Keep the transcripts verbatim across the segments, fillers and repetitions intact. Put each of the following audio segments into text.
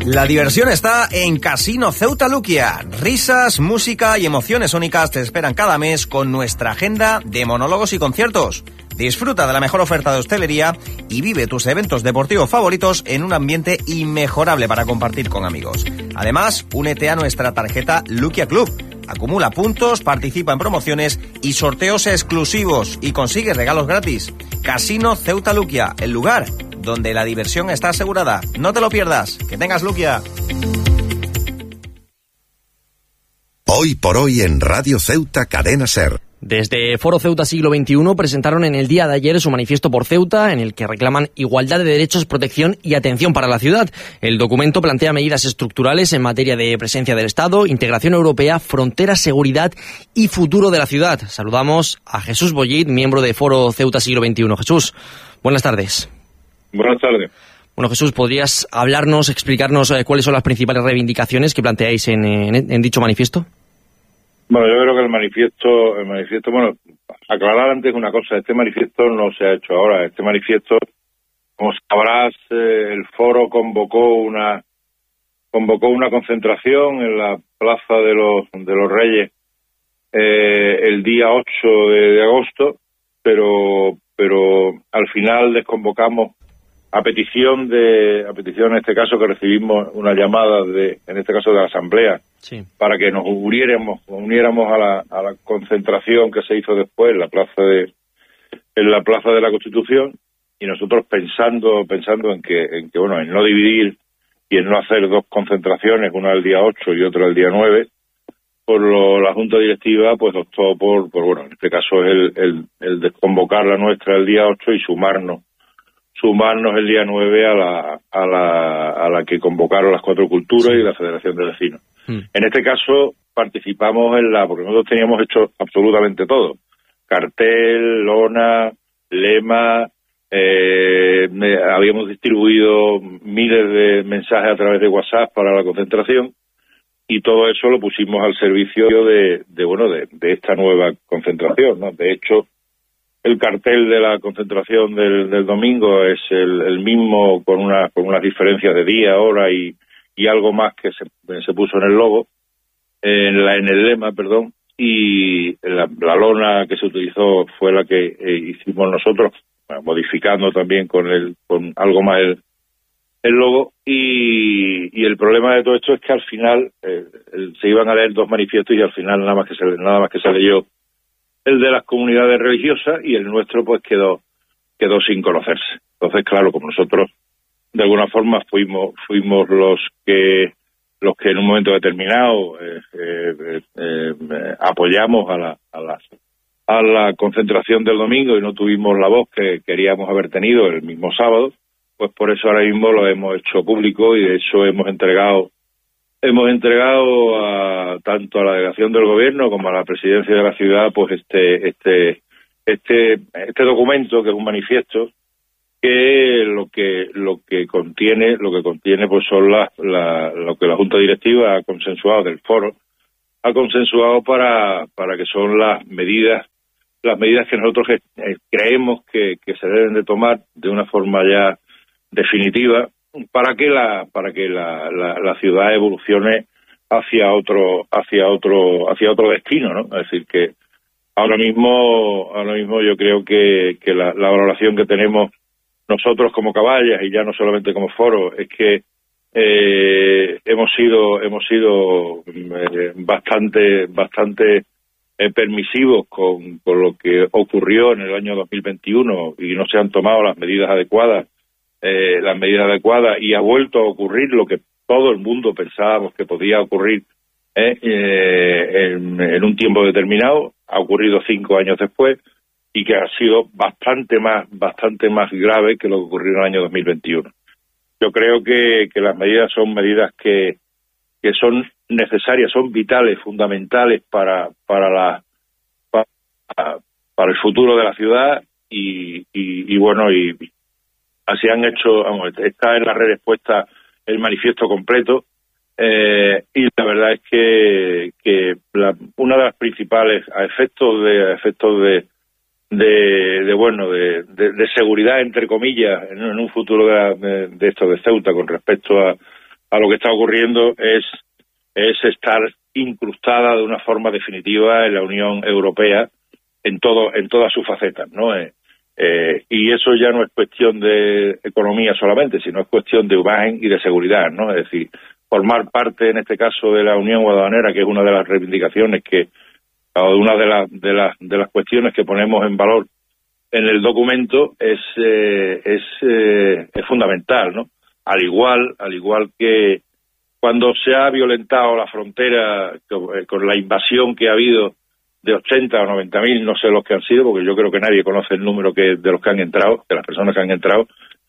La diversión está en Casino Ceuta Luquia. Risas, música y emociones únicas te esperan cada mes con nuestra agenda de monólogos y conciertos. Disfruta de la mejor oferta de hostelería y vive tus eventos deportivos favoritos en un ambiente inmejorable para compartir con amigos. Además, únete a nuestra tarjeta Luquia Club. Acumula puntos, participa en promociones y sorteos exclusivos y consigue regalos gratis. Casino Ceuta Luquia, el lugar donde la diversión está asegurada. No te lo pierdas. Que tengas Luquia. Hoy por hoy en Radio Ceuta Cadena Ser. Desde Foro Ceuta Siglo veintiuno presentaron en el día de ayer su manifiesto por Ceuta, en el que reclaman igualdad de derechos, protección y atención para la ciudad. El documento plantea medidas estructurales en materia de presencia del Estado, integración europea, fronteras, seguridad y futuro de la ciudad. Saludamos a Jesús Bollit, miembro de Foro Ceuta Siglo veintiuno. Jesús, buenas tardes. Buenas tardes. Bueno, Jesús, ¿podrías hablarnos, explicarnos eh, cuáles son las principales reivindicaciones que planteáis en, en, en dicho manifiesto? Bueno, yo creo que el manifiesto, el manifiesto, bueno, aclarar antes una cosa, este manifiesto no se ha hecho ahora, este manifiesto, como sabrás, eh, el foro convocó una convocó una concentración en la Plaza de los de los Reyes eh, el día ocho de, de agosto, pero pero al final desconvocamos a petición de a petición en este caso que recibimos una llamada de en este caso de la asamblea, sí, para que nos uniéramos uniéramos a la a la concentración que se hizo después en la plaza de en la plaza de la Constitución, y nosotros pensando pensando en que en que bueno en no dividir y en no hacer dos concentraciones, una el día ocho y otra el día nueve, por lo, la junta directiva pues optó por por bueno en este caso es el el, el desconvocar la nuestra el día ocho y sumarnos sumarnos el día nueve a la a la a la que convocaron las cuatro culturas, sí, y la Federación de Vecinos. Mm. En este caso participamos en la, porque nosotros teníamos hecho absolutamente todo: cartel, lona, lema, eh, me, habíamos distribuido miles de mensajes a través de WhatsApp para la concentración, y todo eso lo pusimos al servicio de, de bueno de, de esta nueva concentración, ¿no? De hecho, el cartel de la concentración del, del domingo es el, el mismo, con una con unas diferencias de día, hora y, y algo más que se, se puso en el logo, en, la, en el lema, perdón, y la, la lona que se utilizó fue la que eh, hicimos nosotros, bueno, modificando también con el con algo más el, el logo, y, y el problema de todo esto es que al final eh, el, se iban a leer dos manifiestos y al final nada más que se nada más que se leyó el de las comunidades religiosas, y el nuestro pues quedó quedó sin conocerse. Entonces, claro, como nosotros de alguna forma fuimos fuimos los que los que en un momento determinado eh, eh, eh, eh, apoyamos a la a la a la concentración del domingo y no tuvimos la voz que queríamos haber tenido el mismo sábado, pues por eso ahora mismo lo hemos hecho público, y de hecho hemos entregado Hemos entregado a, tanto a la delegación del gobierno como a la presidencia de la ciudad, pues este este este este documento, que es un manifiesto, que lo que lo que contiene lo que contiene pues son las la, lo que la junta directiva ha consensuado del foro ha consensuado para para que son las medidas las medidas que nosotros eh, creemos que, que se deben de tomar de una forma ya definitiva, para que la para que la, la, la ciudad evolucione hacia otro hacia otro hacia otro destino, ¿no? Es decir, que ahora mismo ahora mismo yo creo que, que la, la valoración que tenemos nosotros como Caballas, y ya no solamente como foro, es que eh, hemos sido hemos sido eh, bastante bastante eh, permisivos con, con lo que ocurrió en el año dos mil veintiuno, y no se han tomado las medidas adecuadas Eh, las medidas adecuadas, y ha vuelto a ocurrir lo que todo el mundo pensábamos que podía ocurrir eh, eh, en, en un tiempo determinado. Ha ocurrido cinco años después, y que ha sido bastante más bastante más grave que lo que ocurrió en el año dos mil veintiuno. Yo creo que, que las medidas son medidas que, que son necesarias, son vitales, fundamentales para para la para, para el futuro de la ciudad, y, y, y bueno y así han hecho, vamos, está en la red expuesta el manifiesto completo, eh, y la verdad es que, que la, una de las principales, a efectos de a efectos de, de, de bueno, de, de, de seguridad, entre comillas, en, en un futuro de, de, de esto de Ceuta, con respecto a, a lo que está ocurriendo es, es estar incrustada de una forma definitiva en la Unión Europea en todo en todas sus facetas, ¿no? Eh, eh, y eso ya no es cuestión de economía solamente, sino es cuestión de imagen y de seguridad, ¿no? Es decir, formar parte, en este caso, de la Unión Aduanera, que es una de las reivindicaciones que, o una de las de las de las cuestiones que ponemos en valor en el documento, es eh, es eh, es fundamental, ¿no? Al igual al igual que cuando se ha violentado la frontera con, con la invasión que ha habido de ochenta o noventa mil, no sé los que han sido, porque yo creo que nadie conoce el número que de los que han entrado, de las personas que han entrado,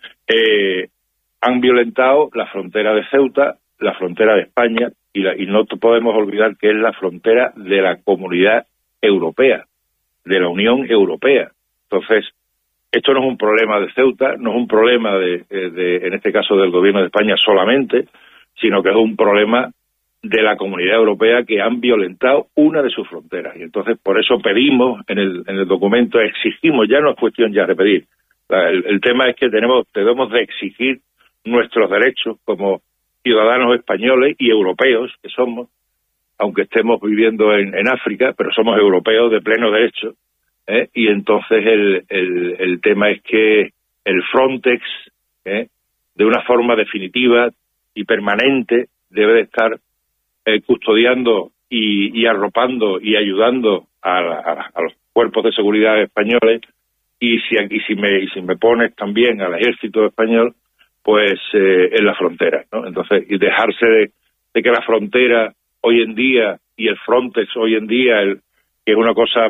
eh, han violentado la frontera de Ceuta, la frontera de España, y, la, y no podemos olvidar que es la frontera de la Comunidad Europea, de la Unión Europea. Entonces, esto no es un problema de Ceuta, no es un problema, de, de, de en este caso, del Gobierno de España solamente, sino que es un problema de la Comunidad Europea, que han violentado una de sus fronteras. Y entonces, por eso pedimos en el, en el documento, exigimos, ya no es cuestión ya de pedir, el, el tema es que tenemos debemos de exigir nuestros derechos como ciudadanos españoles y europeos que somos, aunque estemos viviendo en, en África, pero somos europeos de pleno derecho, ¿eh? Y entonces el, el, el tema es que el Frontex, ¿eh? de una forma definitiva y permanente, debe de estar eh, custodiando y, y arropando y ayudando a, a, a los cuerpos de seguridad españoles, y si aquí si me y si me pones también al ejército español, pues eh, en la frontera, ¿no? Entonces, y dejarse de, de que la frontera hoy en día y el Frontex hoy en día, el, que es una cosa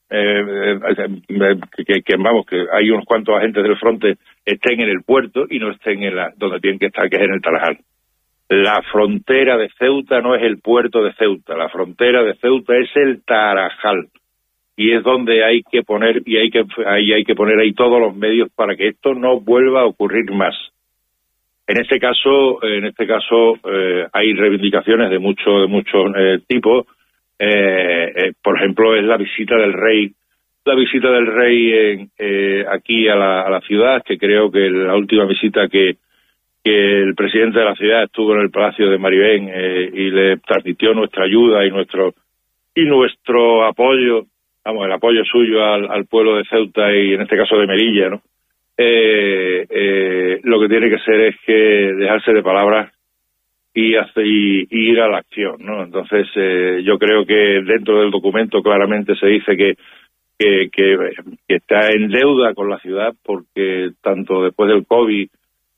eh, eh, que, que vamos, que hay unos cuantos agentes del Frontex estén en el puerto y no estén en la donde tienen que estar, que es en el Tarajal. La frontera de Ceuta no es el puerto de Ceuta, la frontera de Ceuta es el Tarajal, y es donde hay que poner y hay que ahí hay que poner ahí todos los medios para que esto no vuelva a ocurrir más. En este caso, en este caso eh, hay reivindicaciones de muchos de muchos eh, tipos. Eh, eh, por ejemplo, es la visita del rey, la visita del rey en, eh, aquí a la, a la ciudad, que creo que la última visita que que el presidente de la ciudad estuvo en el Palacio de Maribén eh, y le transmitió nuestra ayuda y nuestro y nuestro apoyo, vamos, el apoyo suyo al, al pueblo de Ceuta y en este caso de Melilla, ¿no? Eh, eh, lo que tiene que ser es que dejarse de palabras y, hacer, y, y ir a la acción, ¿no? Entonces, eh, yo creo que dentro del documento claramente se dice que, que, que, que está en deuda con la ciudad, porque tanto después del COVID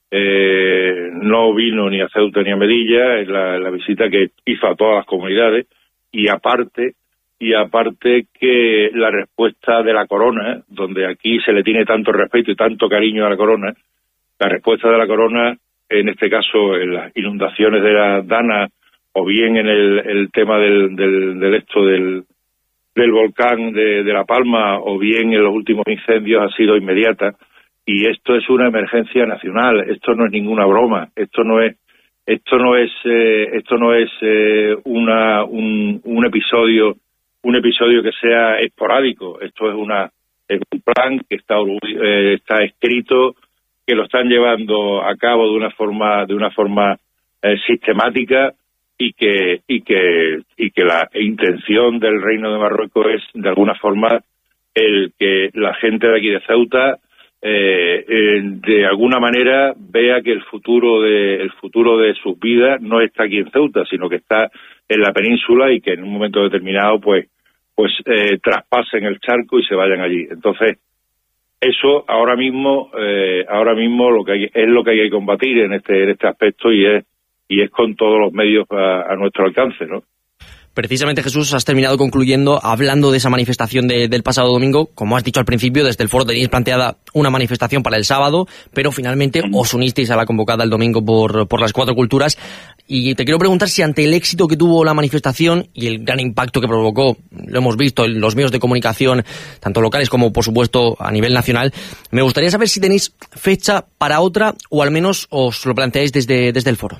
eh, no vino ni a Ceuta ni a Melilla, en la, la visita que hizo a todas las comunidades, y aparte y aparte que la respuesta de la corona, donde aquí se le tiene tanto respeto y tanto cariño a la corona, la respuesta de la corona, en este caso en las inundaciones de la Dana, o bien en el, el tema del, del, del esto del, del volcán de, de La Palma, o bien en los últimos incendios, ha sido inmediata. Y esto es una emergencia nacional, esto no es ninguna broma, esto no es esto no es eh, esto no es eh, una un, un episodio un episodio que sea esporádico. Esto es una es un plan que está eh, está escrito, que lo están llevando a cabo de una forma de una forma eh, sistemática, y que y que y que la intención del Reino de Marruecos es de alguna forma el que la gente de aquí de Ceuta eh, eh, de alguna manera vea que el futuro de el futuro de sus vidas no está aquí en Ceuta, sino que está en la península, y que en un momento determinado pues pues eh, traspasen el charco y se vayan allí. Entonces, eso ahora mismo eh, ahora mismo lo que hay, es lo que hay que combatir en este en este aspecto, y es y es con todos los medios a, a nuestro alcance, ¿no? Precisamente, Jesús, has terminado concluyendo hablando de esa manifestación de, del pasado domingo. Como has dicho al principio, desde el foro tenéis planteada una manifestación para el sábado, pero finalmente os unisteis a la convocada el domingo por, por las Cuatro Culturas. Y te quiero preguntar si, ante el éxito que tuvo la manifestación y el gran impacto que provocó, lo hemos visto en los medios de comunicación, tanto locales como, por supuesto, a nivel nacional, me gustaría saber si tenéis fecha para otra, o al menos os lo planteáis desde, desde el foro.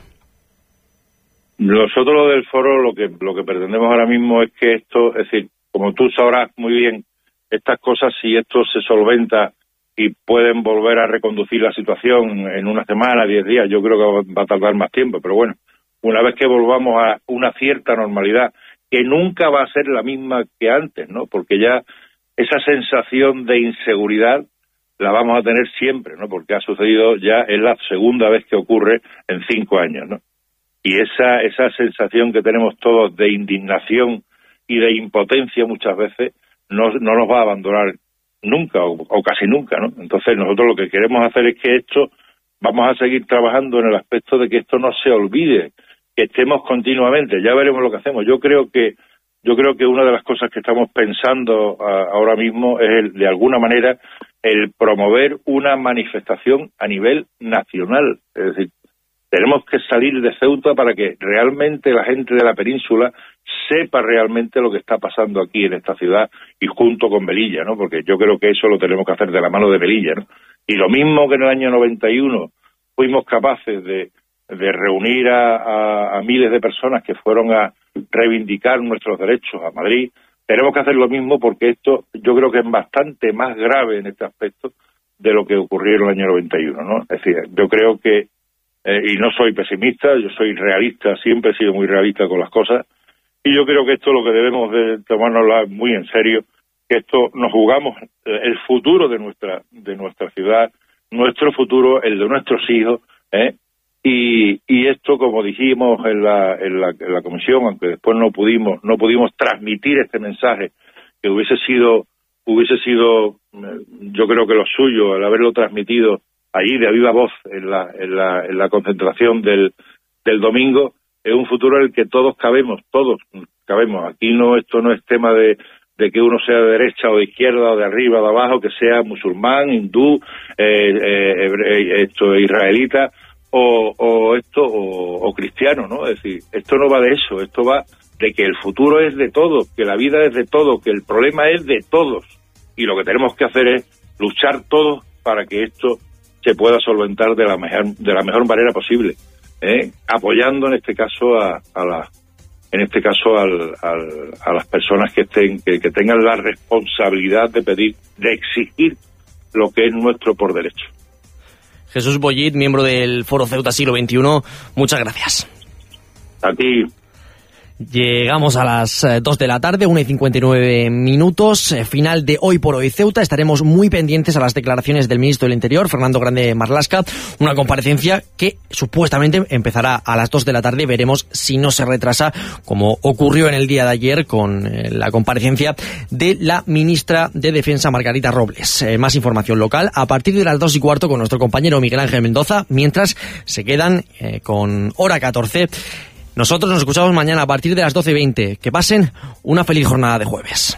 Nosotros lo del foro lo que lo que pretendemos ahora mismo es que esto, es decir, como tú sabrás muy bien, estas cosas, si esto se solventa y pueden volver a reconducir la situación en una semana, diez días. Yo creo que va a tardar más tiempo, pero bueno, una vez que volvamos a una cierta normalidad, que nunca va a ser la misma que antes, ¿no? Porque ya esa sensación de inseguridad la vamos a tener siempre, ¿no? Porque ha sucedido ya, es la segunda vez que ocurre en cinco años, ¿no? Y esa esa sensación que tenemos todos de indignación y de impotencia muchas veces no, no nos va a abandonar nunca o, o casi nunca, ¿no? Entonces nosotros lo que queremos hacer es que esto, vamos a seguir trabajando en el aspecto de que esto no se olvide, que estemos continuamente, ya veremos lo que hacemos. Yo creo que yo creo que una de las cosas que estamos pensando uh, ahora mismo es el, de alguna manera el promover una manifestación a nivel nacional, es decir, tenemos que salir de Ceuta para que realmente la gente de la península sepa realmente lo que está pasando aquí en esta ciudad y junto con Melilla, ¿no? Porque yo creo que eso lo tenemos que hacer de la mano de Melilla, ¿no? Y lo mismo que en el año noventa y uno fuimos capaces de, de reunir a, a, a miles de personas que fueron a reivindicar nuestros derechos a Madrid, tenemos que hacer lo mismo porque esto yo creo que es bastante más grave en este aspecto de lo que ocurrió en el año noventa y uno, ¿no? Es decir, yo creo que Eh, y no soy pesimista, yo soy realista, siempre he sido muy realista con las cosas, y yo creo que esto es lo que debemos de tomárnoslo muy en serio, que esto nos jugamos el futuro de nuestra de nuestra ciudad, nuestro futuro, el de nuestros hijos, ¿eh? y y esto, como dijimos en la, en la en la comisión, aunque después no pudimos no pudimos transmitir este mensaje, que hubiese sido hubiese sido yo creo que lo suyo, el haberlo transmitido allí de viva voz en la, en la, en la concentración del, del domingo, es un futuro en el que todos cabemos, todos cabemos. Aquí no, esto no es tema de, de que uno sea de derecha o de izquierda o de arriba o de abajo, que sea musulmán, hindú, eh, eh, eh, esto israelita o, o esto o, o cristiano, ¿no? Es decir, esto no va de eso, esto va de que el futuro es de todos, que la vida es de todos, que el problema es de todos, y lo que tenemos que hacer es luchar todos para que esto se pueda solventar de la mejor de la mejor manera posible, ¿eh? Apoyando en este caso a, a la en este caso al, al, a las personas que estén que, que tengan la responsabilidad de pedir, de exigir lo que es nuestro por derecho. Jesús Bollit, miembro del Foro Ceuta Siglo veintiuno, muchas gracias. A ti. Llegamos a las dos de la tarde, una y cincuenta y nueve minutos, final de Hoy por Hoy Ceuta. Estaremos muy pendientes a las declaraciones del ministro del Interior, Fernando Grande Marlaska, una comparecencia que supuestamente empezará a las dos de la tarde. Veremos si no se retrasa, como ocurrió en el día de ayer con la comparecencia de la ministra de Defensa, Margarita Robles. Eh, más información local a partir de las dos y cuarto con nuestro compañero Miguel Ángel Mendoza, mientras se quedan eh, con hora catorce. Nosotros nos escuchamos mañana a partir de las doce y veinte. Que pasen una feliz jornada de jueves.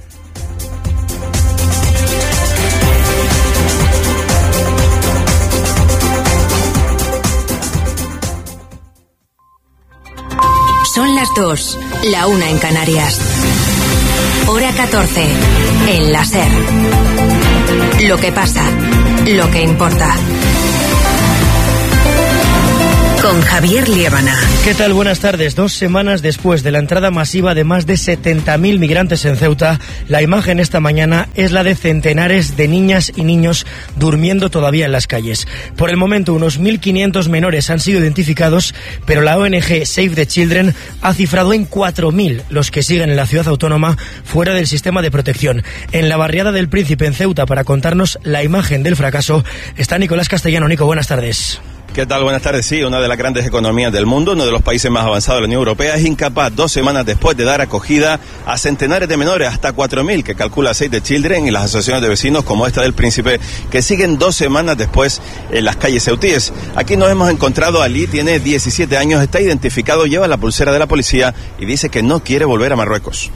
Son las dos, la una en Canarias. Hora catorce, en la SER. Lo que pasa, lo que importa. Con Javier Liébana. ¿Qué tal? Buenas tardes. Dos semanas después de la entrada masiva de más de setenta mil migrantes en Ceuta, la imagen esta mañana es la de centenares de niñas y niños durmiendo todavía en las calles. Por el momento, unos mil quinientos menores han sido identificados, pero la O N G Save the Children ha cifrado en cuatro mil los que siguen en la ciudad autónoma fuera del sistema de protección. En la barriada del Príncipe, en Ceuta, para contarnos la imagen del fracaso, está Nicolás Castellano. Nico, buenas tardes. ¿Qué tal? Buenas tardes. Sí, una de las grandes economías del mundo, uno de los países más avanzados de la Unión Europea, es incapaz, dos semanas después de dar acogida a centenares de menores, hasta cuatro mil, que calcula Save the Children y las asociaciones de vecinos como esta del Príncipe, que siguen dos semanas después en las calles ceutíes. Aquí nos hemos encontrado a Ali, tiene diecisiete años, está identificado, lleva la pulsera de la policía y dice que no quiere volver a Marruecos.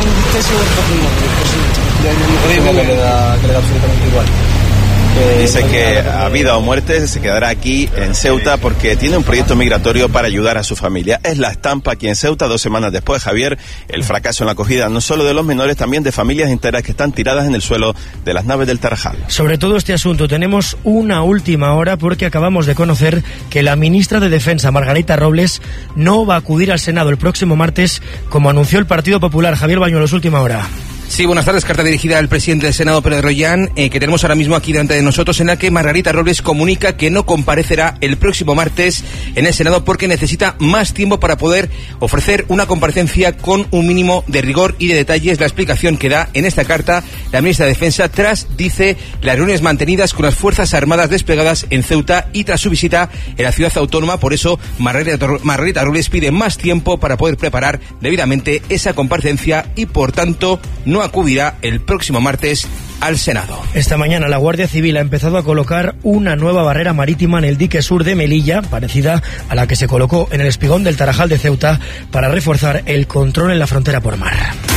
Dice que a vida o muerte se quedará aquí en Ceuta porque tiene un proyecto migratorio para ayudar a su familia. Es la estampa aquí en Ceuta dos semanas después, Javier, el fracaso en la acogida no solo de los menores, también de familias enteras que están tiradas en el suelo de las naves del Tarajal. Sobre todo este asunto tenemos una última hora porque acabamos de conocer que la ministra de Defensa, Margarita Robles, no va a acudir al Senado el próximo martes como anunció el Partido Popular. Javier Bañuelos, última hora. Sí, buenas tardes. Carta dirigida al presidente del Senado, Pedro Rollán, eh, que tenemos ahora mismo aquí delante de nosotros, en la que Margarita Robles comunica que no comparecerá el próximo martes en el Senado porque necesita más tiempo para poder ofrecer una comparecencia con un mínimo de rigor y de detalles. La explicación que da en esta carta la ministra de Defensa tras, dice, las reuniones mantenidas con las Fuerzas Armadas desplegadas en Ceuta y tras su visita en la ciudad autónoma. Por eso Margarita, Margarita Robles pide más tiempo para poder preparar debidamente esa comparecencia y, por tanto, no acudirá el próximo martes al Senado. Esta mañana la Guardia Civil ha empezado a colocar una nueva barrera marítima en el dique sur de Melilla, parecida a la que se colocó en el espigón del Tarajal de Ceuta, para reforzar el control en la frontera por mar.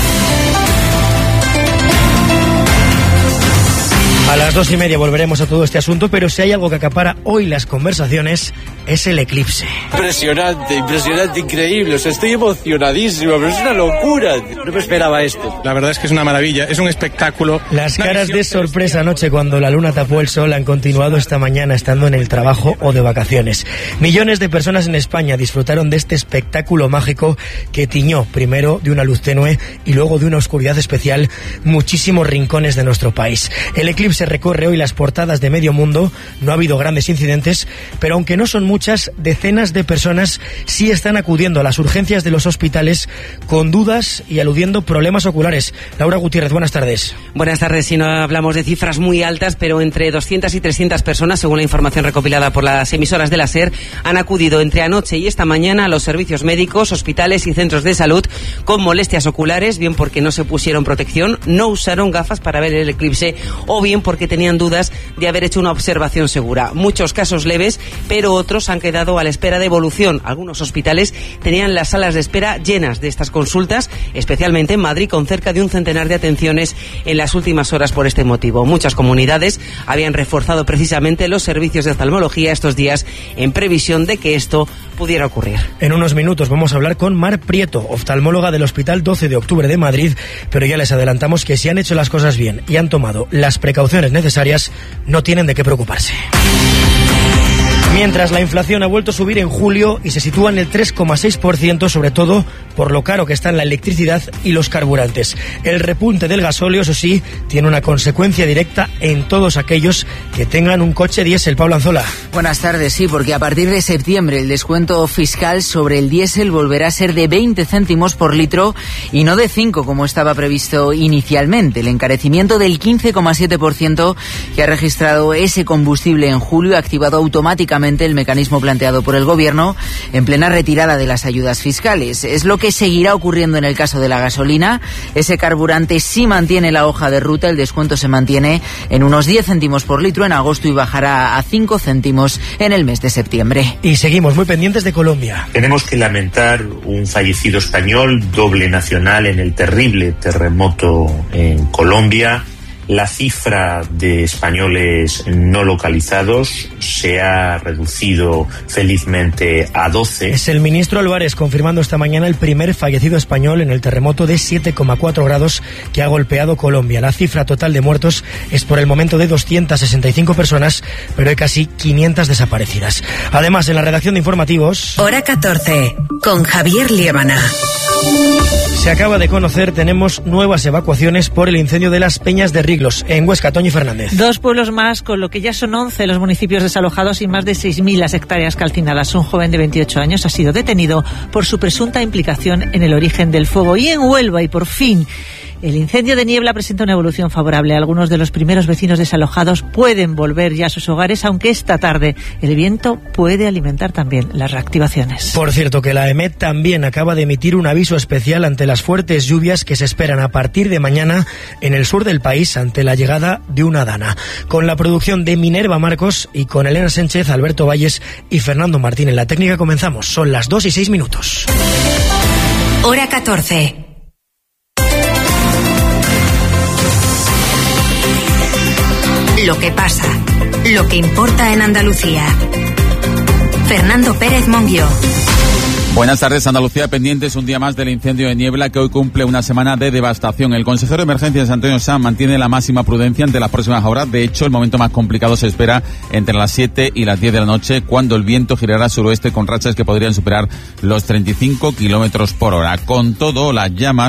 A las dos y media volveremos a todo este asunto, pero si hay algo que acapara hoy las conversaciones es el eclipse. Impresionante, impresionante, increíble. O sea, estoy emocionadísimo, pero es una locura. No me esperaba esto. La verdad es que es una maravilla, es un espectáculo. Las caras de sorpresa anoche cuando la luna tapó el sol han continuado esta mañana estando en el trabajo o de vacaciones. Millones de personas en España disfrutaron de este espectáculo mágico que tiñó primero de una luz tenue y luego de una oscuridad especial muchísimos rincones de nuestro país. El eclipse se recorre hoy las portadas de medio mundo. No ha habido grandes incidentes, pero aunque no son muchas, decenas de personas sí están acudiendo a las urgencias de los hospitales con dudas y aludiendo problemas oculares. Laura Gutiérrez, buenas tardes. Buenas tardes. Si no hablamos de cifras muy altas, pero entre doscientas y trescientas personas, según la información recopilada por las emisoras de la SER, han acudido entre anoche y esta mañana a los servicios médicos, hospitales y centros de salud con molestias oculares, bien porque no se pusieron protección, no usaron gafas para ver el eclipse o bien porque tenían dudas de haber hecho una observación segura. Muchos casos leves, pero otros han quedado a la espera de evolución. Algunos hospitales tenían las salas de espera llenas de estas consultas, especialmente en Madrid, con cerca de un centenar de atenciones en las últimas horas por este motivo. Muchas comunidades habían reforzado precisamente los servicios de oftalmología estos días en previsión de que esto pudiera ocurrir. En unos minutos vamos a hablar con Mar Prieto, oftalmóloga del Hospital doce de octubre de Madrid, pero ya les adelantamos que si han hecho las cosas bien y han tomado las precauciones necesarias, no tienen de qué preocuparse. Mientras la inflación ha vuelto a subir en julio y se sitúa en el tres coma seis por ciento, sobre todo por lo caro que están la electricidad y los carburantes. El repunte del gasóleo, eso sí, tiene una consecuencia directa en todos aquellos que tengan un coche diésel. Pablo Anzola. Buenas tardes, sí, porque a partir de septiembre el descuento fiscal sobre el diésel volverá a ser de veinte céntimos por litro y no de cinco como estaba previsto inicialmente. El encarecimiento del quince coma siete por ciento que ha registrado ese combustible en julio ha activado automáticamente el mecanismo planteado por el Gobierno en plena retirada de las ayudas fiscales. Es lo que seguirá ocurriendo en el caso de la gasolina. Ese carburante sí mantiene la hoja de ruta, el descuento se mantiene en unos diez céntimos por litro en agosto y bajará a cinco céntimos en el mes de septiembre. Y seguimos muy pendientes de Colombia. Tenemos que lamentar un fallecido español, doble nacional en el terrible terremoto en Colombia. La cifra de españoles no localizados se ha reducido felizmente a doce. Es el ministro Álvarez confirmando esta mañana el primer fallecido español en el terremoto de siete coma cuatro grados que ha golpeado Colombia. La cifra total de muertos es por el momento de doscientas sesenta y cinco personas, pero hay casi quinientas desaparecidas. Además, en la redacción de informativos... Hora catorce, con Javier Liébana. Se acaba de conocer, tenemos nuevas evacuaciones por el incendio de las Peñas de Riglos, en Huesca. Toñi Fernández. Dos pueblos más, con lo que ya son once los municipios desalojados y más de seis mil las hectáreas calcinadas. Un joven de veintiocho años ha sido detenido por su presunta implicación en el origen del fuego. Y en Huelva, y por fin, el incendio de Niebla presenta una evolución favorable. Algunos de los primeros vecinos desalojados pueden volver ya a sus hogares, aunque esta tarde el viento puede alimentar también las reactivaciones. Por cierto, que la EMET también acaba de emitir un aviso especial ante las fuertes lluvias que se esperan a partir de mañana en el sur del país ante la llegada de una dana. Con la producción de Minerva Marcos y con Elena Sánchez, Alberto Valles y Fernando Martín en la técnica comenzamos. Son las dos y seis minutos. Hora catorce. Lo que pasa, lo que importa en Andalucía. Fernando Pérez Monguió. Buenas tardes. Andalucía pendientes un día más del incendio de Niebla que hoy cumple una semana de devastación. El consejero de emergencias, Antonio Sanz, mantiene la máxima prudencia ante las próximas horas. De hecho, el momento más complicado se espera entre las siete y las diez de la noche, cuando el viento girará suroeste con rachas que podrían superar los treinta y cinco kilómetros por hora. Con todo, las llamas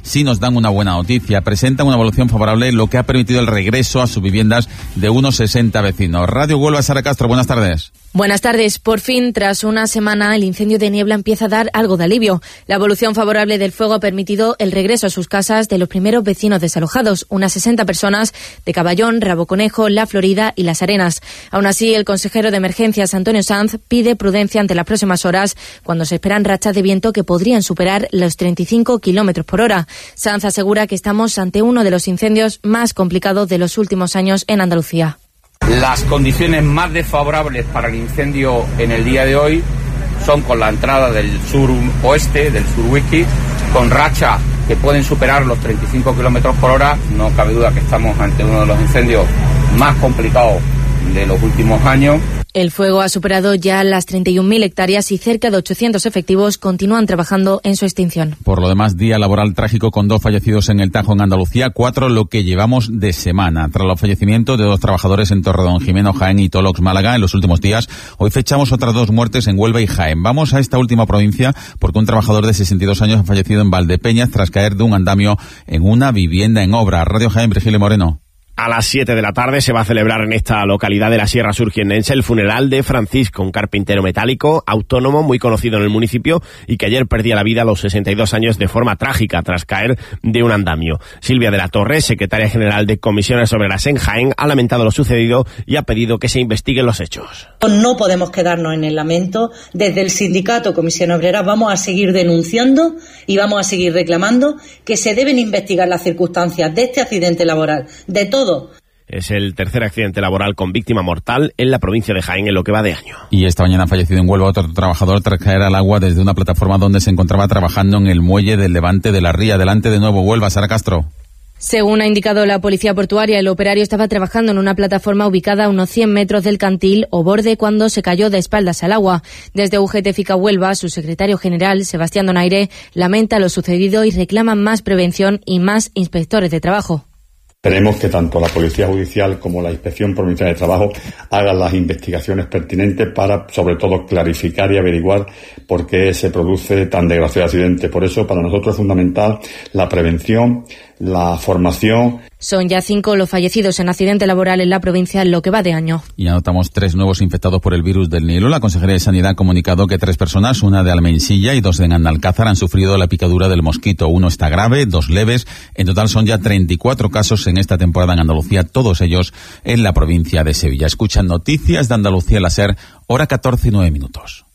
sí nos dan una buena noticia. Presentan una evolución favorable, lo que ha permitido el regreso a sus viviendas de unos sesenta vecinos. Radio Huelva, Sara Castro, buenas tardes. Buenas tardes. Por fin, tras una semana, el incendio de Niebla empieza a dar algo de alivio. La evolución favorable del fuego ha permitido el regreso a sus casas de los primeros vecinos desalojados, unas sesenta personas de Caballón, Raboconejo, La Florida y Las Arenas. Aún así, el consejero de Emergencias, Antonio Sanz, pide prudencia ante las próximas horas, cuando se esperan rachas de viento que podrían superar los treinta y cinco kilómetros por hora. Sanz asegura que estamos ante uno de los incendios más complicados de los últimos años en Andalucía. Las condiciones más desfavorables para el incendio en el día de hoy son con la entrada del sur oeste, del sur whisky, con rachas que pueden superar los treinta y cinco kilómetros por hora. No cabe duda que estamos ante uno de los incendios más complicados de los últimos años. El fuego ha superado ya las treinta y un mil hectáreas y cerca de ochocientos efectivos continúan trabajando en su extinción. Por lo demás, día laboral trágico con dos fallecidos en el Tajo, en Andalucía, cuatro lo que llevamos de semana. Tras los fallecimientos de dos trabajadores en Torredonjimeno, Jaén y Tolox, Málaga, en los últimos días, hoy fechamos otras dos muertes en Huelva y Jaén. Vamos a esta última provincia porque un trabajador de sesenta y dos años ha fallecido en Valdepeñas tras caer de un andamio en una vivienda en obra. Radio Jaén, Virgilio Moreno. A las siete de la tarde se va a celebrar en esta localidad de la Sierra Surjienense el funeral de Francisco, un carpintero metálico autónomo muy conocido en el municipio y que ayer perdía la vida a los sesenta y dos años de forma trágica tras caer de un andamio. Silvia de la Torre, secretaria general de Comisiones Obreras en Jaén, ha lamentado lo sucedido y ha pedido que se investiguen los hechos. No podemos quedarnos en el lamento. Desde el sindicato Comisiones Obreras vamos a seguir denunciando y vamos a seguir reclamando que se deben investigar las circunstancias de este accidente laboral, de todo. Es el tercer accidente laboral con víctima mortal en la provincia de Jaén en lo que va de año. Y esta mañana ha fallecido en Huelva otro trabajador tras caer al agua desde una plataforma donde se encontraba trabajando en el muelle del Levante de la Ría. Delante de nuevo Huelva, Sara Castro. Según ha indicado la policía portuaria, el operario estaba trabajando en una plataforma ubicada a unos cien metros del cantil o borde cuando se cayó de espaldas al agua. Desde U G T Fica Huelva, su secretario general, Sebastián Donaire, lamenta lo sucedido y reclaman más prevención y más inspectores de trabajo. Esperemos que tanto la Policía Judicial como la Inspección Provincial de Trabajo hagan las investigaciones pertinentes para, sobre todo, clarificar y averiguar por qué se produce tan desgraciado accidente. Por eso, para nosotros es fundamental la prevención, la formación. Son ya cinco los fallecidos en accidente laboral en la provincia en lo que va de año. Y anotamos tres nuevos infectados por el virus del Nilo. La Consejería de Sanidad ha comunicado que tres personas, una de Almensilla y dos de Analcázar, han sufrido la picadura del mosquito. Uno está grave, dos leves. En total son ya treinta y cuatro casos en esta temporada en Andalucía, todos ellos en la provincia de Sevilla. Escuchan Noticias de Andalucía, la SER, hora catorce y nueve minutos.